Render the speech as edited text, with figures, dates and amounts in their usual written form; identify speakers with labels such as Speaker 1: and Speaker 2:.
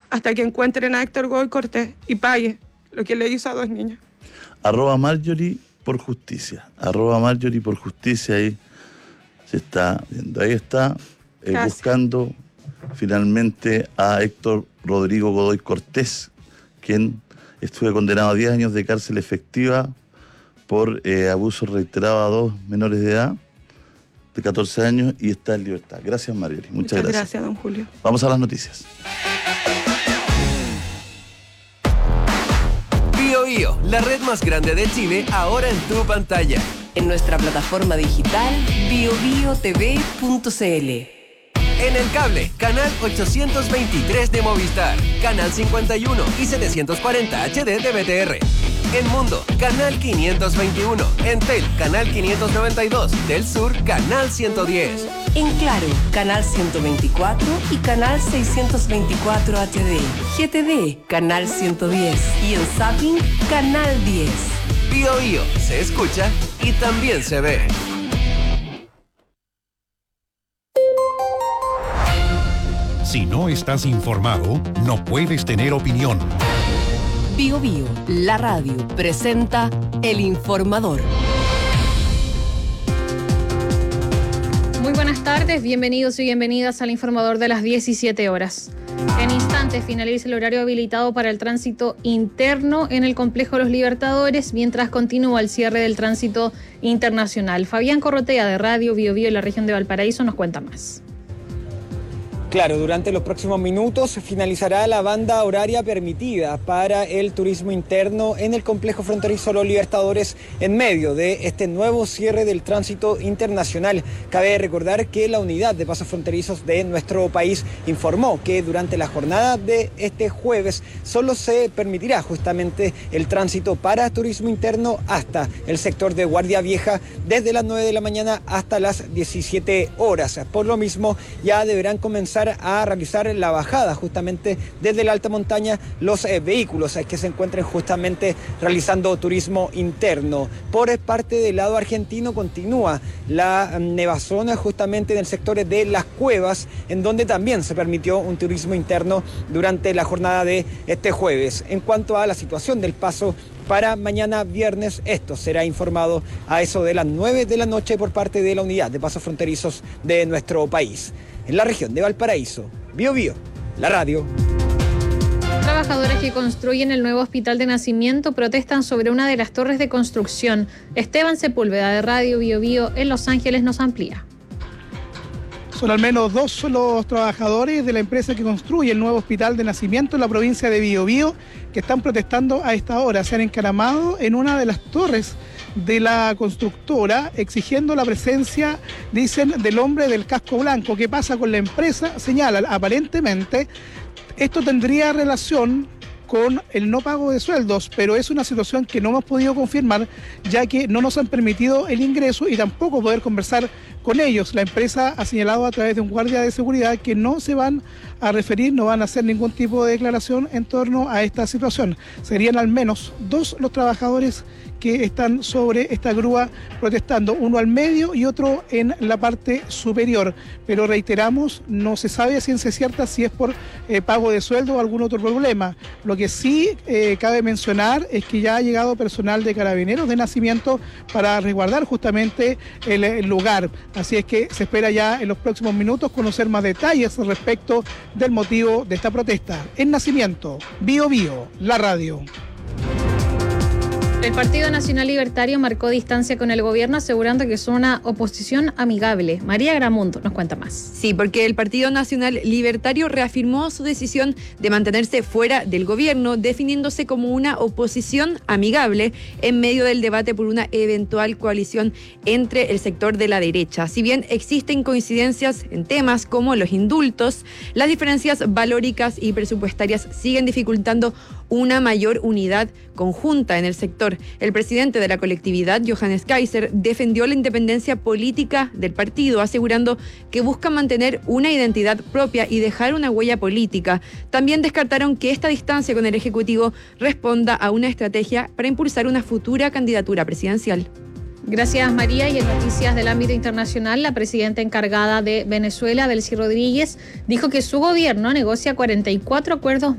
Speaker 1: hasta que encuentren a Héctor Godoy Cortés y pague lo que le hizo a 2 niños.
Speaker 2: @Marjorie por justicia. @Marjorie por justicia. Ahí se está viendo. Ahí está buscando finalmente a Héctor Rodrigo Godoy Cortés, quien estuvo condenado a 10 años de cárcel efectiva por abuso reiterado a 2 menores de edad de 14 años y está en libertad. Gracias, Marjorie. Muchas gracias.
Speaker 1: Gracias, don Julio.
Speaker 2: Vamos a las noticias.
Speaker 3: BioBio, la red más grande de Chile, ahora en tu pantalla.
Speaker 4: En nuestra plataforma digital biobiotv.cl.
Speaker 3: En el cable, canal 823 de Movistar, canal 51 y 740 HD de BTR. En Mundo, canal 521. En Tel, canal 592. Del Sur, canal 110.
Speaker 4: En Claro, canal 124 y canal 624 HD. GTD, canal 110. Y en Zapping, canal 10.
Speaker 3: BioBio, se escucha y también se ve.
Speaker 5: Si no estás informado, no puedes tener opinión.
Speaker 4: BioBio, la radio, presenta El Informador.
Speaker 6: Muy buenas tardes, bienvenidos y bienvenidas al Informador de las 17 horas. En instantes finaliza el horario habilitado para el tránsito interno en el Complejo Los Libertadores, mientras continúa el cierre del tránsito internacional. Fabián Corrotea, de Radio BioBio en la región de Valparaíso, nos cuenta más.
Speaker 7: Claro, durante los próximos minutos finalizará la banda horaria permitida para el turismo interno en el complejo fronterizo Los Libertadores en medio de este nuevo cierre del tránsito internacional. Cabe recordar que la unidad de pasos fronterizos de nuestro país informó que durante la jornada de este jueves solo se permitirá justamente el tránsito para turismo interno hasta el sector de Guardia Vieja desde las 9 de la mañana hasta las 17 horas. Por lo mismo, ya deberán comenzar a realizar la bajada justamente desde la alta montaña los vehículos que se encuentren justamente realizando turismo interno. Por parte del lado argentino continúa la nevazón justamente en el sector de Las Cuevas, en donde también se permitió un turismo interno durante la jornada de este jueves. En cuanto a la situación del paso para mañana viernes, esto será informado a eso de las 9 de la noche por parte de la unidad de pasos fronterizos de nuestro país. En la región de Valparaíso, BioBio, la radio.
Speaker 6: Trabajadores que construyen el nuevo hospital de nacimiento protestan sobre una de las torres de construcción. Esteban Sepúlveda, de Radio BioBio en Los Ángeles, nos amplía.
Speaker 8: Son al menos 2 los trabajadores de la empresa que construye el nuevo hospital de nacimiento en la provincia de Biobío que están protestando a esta hora. Se han encaramado en una de las torres de la constructora exigiendo la presencia, dicen, del hombre del casco blanco. ¿Qué pasa con la empresa? Señalan, aparentemente esto tendría relación con el no pago de sueldos, pero es una situación que no hemos podido confirmar, ya que no nos han permitido el ingreso y tampoco poder conversar con ellos. La empresa ha señalado a través de un guardia de seguridad que no se van a referir, no van a hacer ningún tipo de declaración en torno a esta situación. Serían al menos 2 los trabajadores que están sobre esta grúa protestando, uno al medio y otro en la parte superior. Pero reiteramos, no se sabe a ciencia cierta si es por pago de sueldo o algún otro problema. Lo que sí cabe mencionar es que ya ha llegado personal de Carabineros de Nacimiento para resguardar justamente el lugar. Así es que se espera ya en los próximos minutos conocer más detalles respecto del motivo de esta protesta. En Nacimiento, BioBio, la radio.
Speaker 6: El Partido Nacional Libertario marcó distancia con el gobierno asegurando que son una oposición amigable. María Gramundo nos cuenta más.
Speaker 9: Sí, porque el Partido Nacional Libertario reafirmó su decisión de mantenerse fuera del gobierno, definiéndose como una oposición amigable en medio del debate por una eventual coalición entre el sector de la derecha. Si bien existen coincidencias en temas como los indultos, las diferencias valóricas y presupuestarias siguen dificultando una mayor unidad conjunta en el sector. El presidente de la colectividad, Johannes Kaiser, defendió la independencia política del partido, asegurando que busca mantener una identidad propia y dejar una huella política. También descartaron que esta distancia con el Ejecutivo responda a una estrategia para impulsar una futura candidatura presidencial.
Speaker 6: Gracias, María. Y en noticias del ámbito internacional, la presidenta encargada de Venezuela, Delcy Rodríguez, dijo que su gobierno negocia 44 acuerdos